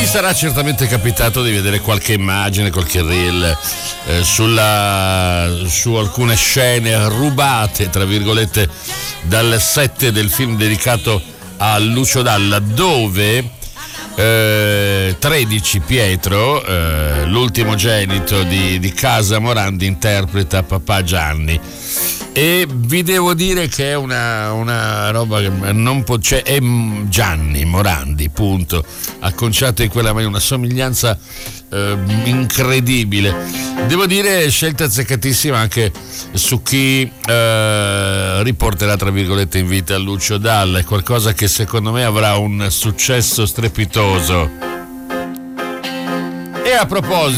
sarà certamente capitato di vedere qualche immagine, qualche reel su alcune scene rubate, tra virgolette, dal set del film dedicato a Lucio Dalla, dove 13 Pietro, l'ultimogenito di Casa Morandi, interpreta papà Gianni. E vi devo dire che è una roba che non può, cioè è Gianni Morandi, punto, acconciato in quella maniera, una somiglianza incredibile. Devo dire scelta azzeccatissima anche su chi riporterà, tra virgolette, in vita Lucio Dalla. È qualcosa che secondo me avrà un successo strepitoso. E a proposito